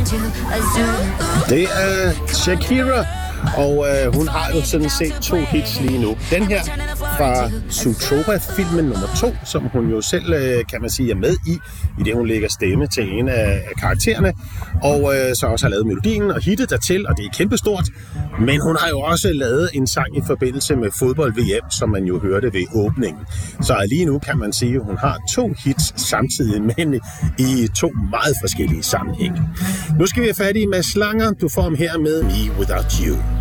Det er Shakira, og hun har jo sådan set 2 hits lige nu. Den her fra Zootopia-filmen nummer 2, som hun jo selv, kan man sige, er med i det hun lægger stemme til en af karaktererne, og så også har lavet melodien og hittet dertil, og det er kæmpestort. Men hun har jo også lavet en sang i forbindelse med fodbold-VM, som man jo hørte ved åbningen. Så lige nu kan man sige, at hun har 2 hits samtidig, men i 2 meget forskellige sammenhænge. Nu skal vi have fat i Mads Langer. Du får ham her med Me Without You.